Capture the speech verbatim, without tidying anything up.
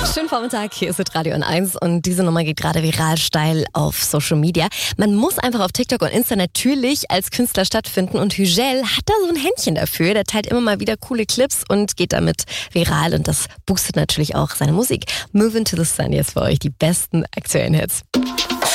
Schönen Vormittag, hier ist es Radio N eins und diese Nummer geht gerade viral steil auf Social Media. Man muss einfach auf TikTok und Insta natürlich als Künstler stattfinden und Hügel hat da so ein Händchen dafür. Der teilt immer mal wieder coole Clips und geht damit viral und das boostet natürlich auch seine Musik. Move into the Sun jetzt für euch, die besten aktuellen Hits.